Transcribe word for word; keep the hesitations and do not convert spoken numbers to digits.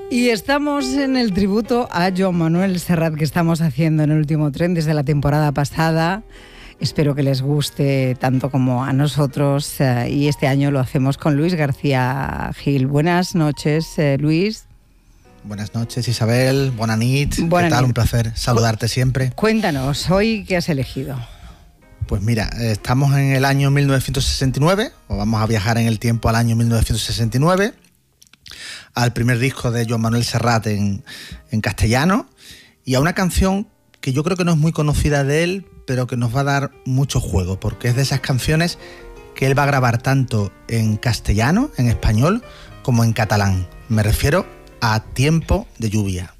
Y estamos en el tributo a Joan Manuel Serrat que estamos haciendo en el último tren desde la temporada pasada. Espero que les guste tanto como a nosotros, eh, y este año lo hacemos con Luis García Gil. Buenas noches, eh, Luis. Buenas noches, Isabel. Buenas noches. Buena ¿Qué tal? nit. Un placer saludarte siempre. Cuéntanos, ¿hoy qué has elegido? Pues mira, estamos en el año mil novecientos sesenta y nueve, o vamos a viajar en el tiempo al año mil novecientos sesenta y nueve, al primer disco de Joan Manuel Serrat en, en castellano, y a una canción que yo creo que no es muy conocida de él, pero que nos va a dar mucho juego, porque es de esas canciones que él va a grabar tanto en castellano, en español, como en catalán. Me refiero a Tiempo de lluvia.